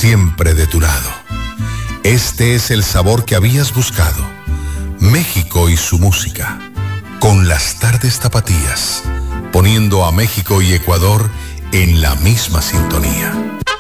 siempre de tu lado. Este es el sabor que habías buscado. México y su música. Con las tardes tapatías, poniendo a México y Ecuador en la misma sintonía.